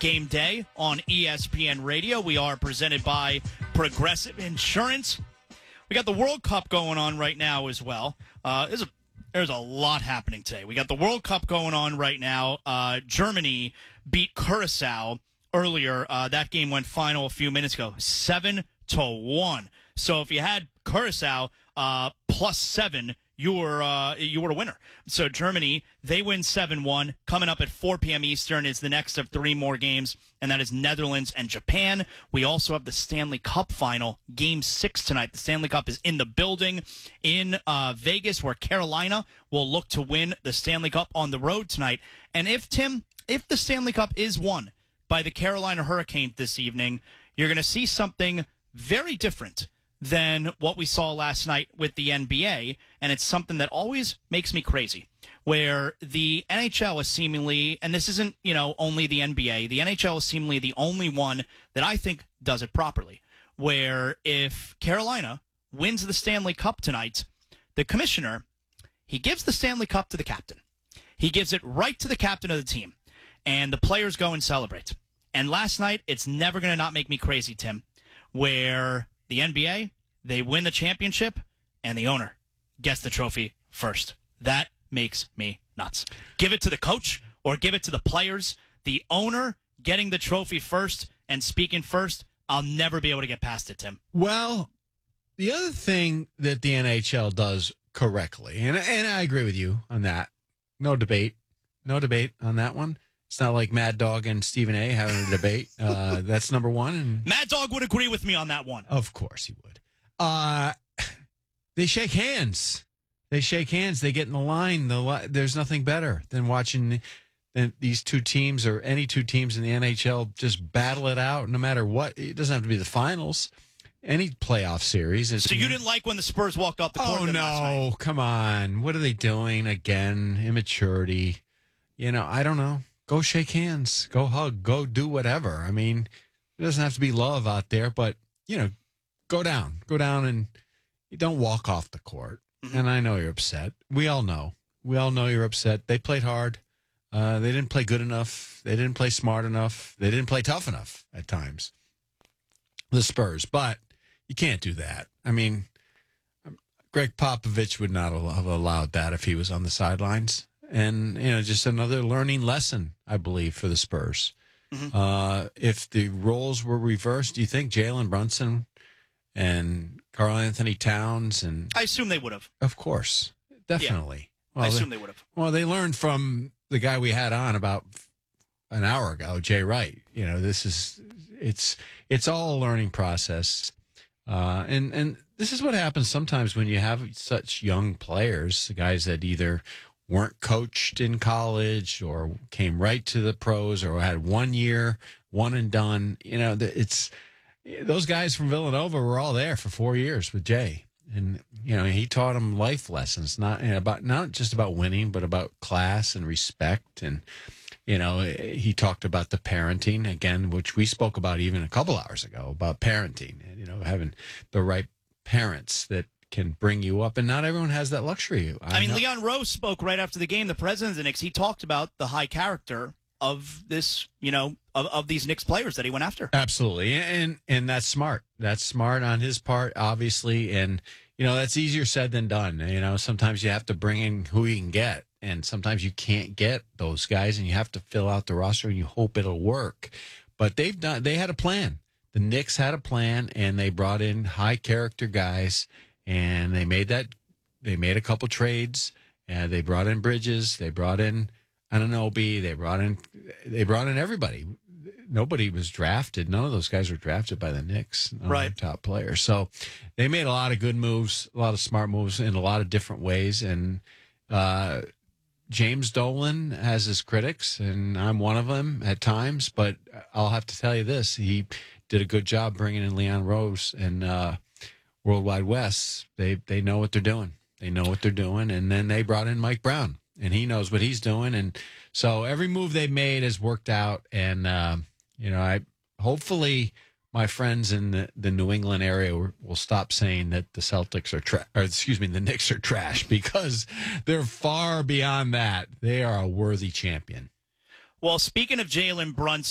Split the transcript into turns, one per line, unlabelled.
Game Day on ESPN Radio. We are presented by Progressive Insurance. We got the World Cup going on right now as well. There's a lot happening today. We got the World Cup going on right now. Germany beat Curacao earlier. That game went final a few minutes ago, 7-1. So if you had Curacao +7, you were a winner. So Germany, they win 7-1. Coming up at 4 p.m. Eastern is the next of 3 more games, and that is Netherlands and Japan. We also have the Stanley Cup final, Game 6 tonight. The Stanley Cup is in the building in Vegas, where Carolina will look to win the Stanley Cup on the road tonight. And if the Stanley Cup is won by the Carolina Hurricanes this evening, you're going to see something very different than what we saw last night with the NBA, and it's something that always makes me crazy, where the NHL is seemingly, and this isn't, only the NBA, the NHL is seemingly the only one that I think does it properly, where if Carolina wins the Stanley Cup tonight, the commissioner, he gives the Stanley Cup to the captain. He gives it right to the captain of the team, and the players go and celebrate. And last night, it's never going to not make me crazy, Tim, where the NBA, they win the championship, and the owner gets the trophy first. That makes me nuts. Give it to the coach or give it to the players. The owner getting the trophy first and speaking first, I'll never be able to get past it, Tim.
Well, the other thing that the NHL does correctly, and I agree with you on that, no debate on that one. It's not like Mad Dog and Stephen A. having a debate. That's number one. And
Mad Dog would agree with me on that one.
Of course he would. They shake hands. They get in the line. There's nothing better than watching these two teams or any two teams in the NHL just battle it out no matter what. It doesn't have to be the finals. Any playoff series.
So you didn't like when the Spurs walked off the court?
Oh, no. Come on. What are they doing? Again, immaturity. I don't know. Go shake hands. Go hug. Go do whatever. I mean, it doesn't have to be love out there, but, go down. Go down and you don't walk off the court. Mm-hmm. And I know you're upset. We all know. You're upset. They played hard. They didn't play good enough. They didn't play smart enough. They didn't play tough enough at times. The Spurs. But you can't do that. I mean, Greg Popovich would not have allowed that if he was on the sidelines. And, just another learning lesson, I believe, for the Spurs. Mm-hmm. If the roles were reversed, do you think Jalen Brunson and Karl Anthony Towns and...
I assume they would have.
Of course. Definitely.
Yeah. Well, I assume they would have.
Well, they learned from the guy we had on about an hour ago, Jay Wright. It's all a learning process. And this is what happens sometimes when you have such young players, guys that either weren't coached in college or came right to the pros or had 1 year, one and done. Those guys from Villanova were all there for 4 years with Jay. And, he taught them life lessons, not just about winning, but about class and respect. And, he talked about the parenting, again, which we spoke about even a couple hours ago, about parenting and, having the right parents that can bring you up, and not everyone has that luxury.
I mean, Leon Rose spoke right after the game, the president of the Knicks. He talked about the high character of this, of these Knicks players that he went after.
Absolutely, and that's smart. That's smart on his part, obviously, and that's easier said than done. Sometimes you have to bring in who you can get, and sometimes you can't get those guys, and you have to fill out the roster, and you hope it'll work. But they had a plan. The Knicks had a plan, and they brought in high character guys. And they made a couple trades. They brought in Bridges. They brought in Anunoby. They brought in everybody. Nobody was drafted. None of those guys were drafted by the Knicks.
Right.
Top players. So they made a lot of good moves, a lot of smart moves in a lot of different ways. And James Dolan has his critics, and I'm one of them at times. But I'll have to tell you this: he did a good job bringing in Leon Rose and. Worldwide West, they know what they're doing. And then they brought in Mike Brown, and he knows what he's doing. And so every move they've made has worked out. And, hopefully my friends in the New England area will stop saying that the Celtics are the Knicks are trash, because they're far beyond that. They are a worthy champion.
Well, speaking of Jalen Brunson,